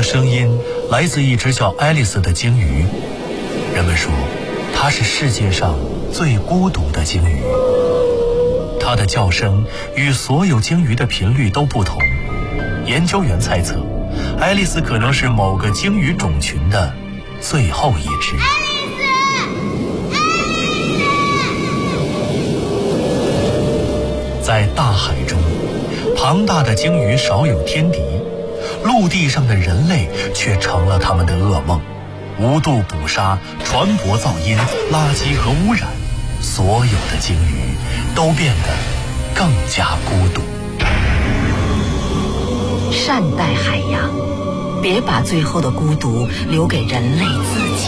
声音来自一只叫爱丽丝的鲸鱼。人们说，它是世界上最孤独的鲸鱼。它的叫声与所有鲸鱼的频率都不同。研究员猜测，爱丽丝可能是某个鲸鱼种群的最后一只。在大海中，庞大的鲸鱼少有天敌，陆地上的人类却成了他们的噩梦。无度捕杀、船舶噪音、垃圾和污染，所有的鲸鱼都变得更加孤独。 善待海洋，别把最后的孤独留给人类自己。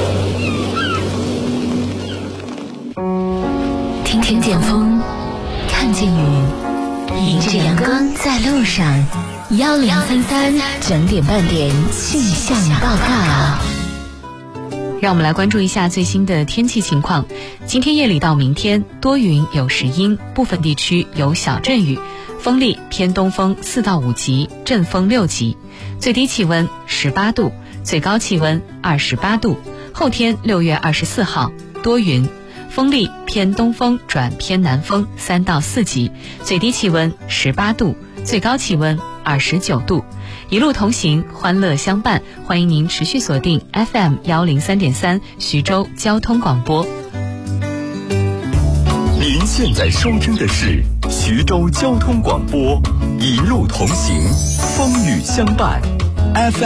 听见风，看见雨，迎着阳光在路上。1033整点半点气象报告。 让我们来关注一下最新的天气情况。今天夜里到明天，多云有时阴，部分地区有小阵雨，风力偏东风4到5级，阵风6级，最低气温18度，最高气温28度。后天6月24号，多云，风力偏东风转偏南风3到4级，最低气温18度，最高气温29度。一路同行，欢乐相伴，欢迎您持续锁定 FM 103.3徐州交通广播。 您现在收听的是徐州交通广播，一路同行，风雨相伴，FM